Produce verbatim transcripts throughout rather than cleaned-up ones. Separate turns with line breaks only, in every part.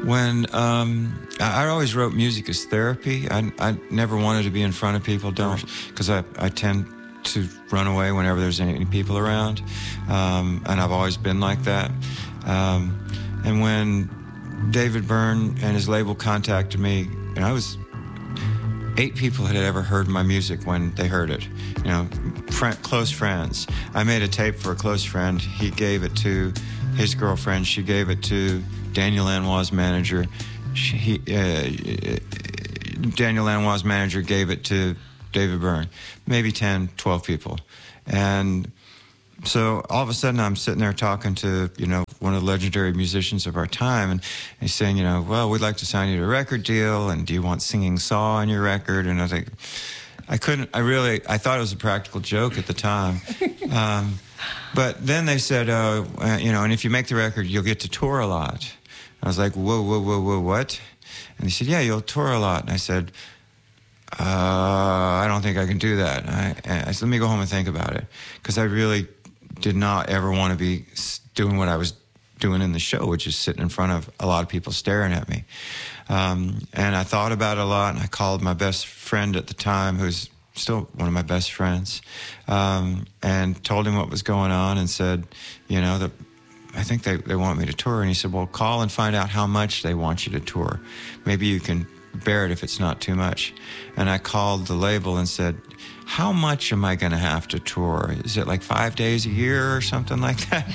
When um, I, I always wrote music as therapy. I, I never wanted to be in front of people, don't, because I, I tend to run away whenever there's any, any people around, um, and I've always been like that. Um, and when David Byrne and his label contacted me, and I was eight people had ever heard my music when they heard it. You know, friend, close friends. I made a tape for a close friend. He gave it to his girlfriend. She gave it to Daniel Lanois' manager. She, he, uh, Daniel Lanois' manager gave it to David Byrne. Maybe ten, twelve people. And so all of a sudden I'm sitting there talking to, you know, one of the legendary musicians of our time, and he's saying, you know, well, we'd like to sign you to a record deal, and do you want Singing Saw on your record? And I was like, I couldn't, I really, I thought it was a practical joke at the time. Um, but then they said, uh, you know, and if you make the record, you'll get to tour a lot. I was like, whoa, whoa, whoa, whoa, what? And they said, yeah, you'll tour a lot. And I said, uh, I don't think I can do that. I, I said, let me go home and think about it. Because I really did not ever want to be doing what I was doing in the show, which is sitting in front of a lot of people staring at me. Um, and I thought about it a lot, and I called my best friend at the time, who's still one of my best friends, um, and told him what was going on and said, you know, that I think they, they want me to tour. And he said, well, call and find out how much they want you to tour. Maybe you can bear it if it's not too much. And I called the label and said, how much am I going to have to tour? Is it like five days a year or something like that?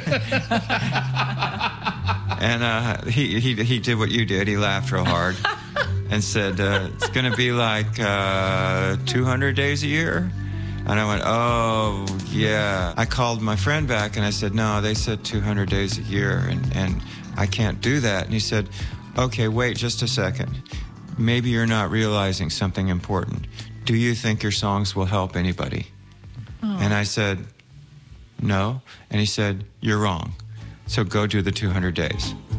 And uh, he, he he did what you did. He laughed real hard and said, uh, it's going to be like uh, two hundred days a year. And I went, oh, yeah. I called my friend back and I said, no, they said two hundred days a year, and, and I can't do that. And he said, okay, wait just a second. Maybe you're not realizing something important. Do you think your songs will help anybody? Oh. And I said, no. And he said, you're wrong. So go do the two hundred days.